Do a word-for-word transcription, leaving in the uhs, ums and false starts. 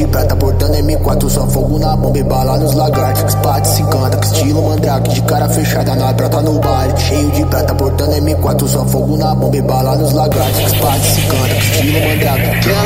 prata, portando M quatro, só fogo na bomba e bala nos lagartos. Spade se encanta, que estilo mandrake, de cara fechada na brota no baile. Cheio de prata, portando M quatro, só fogo na bomba e bala nos lagartos. Spade se encanta, que estilo mandrake.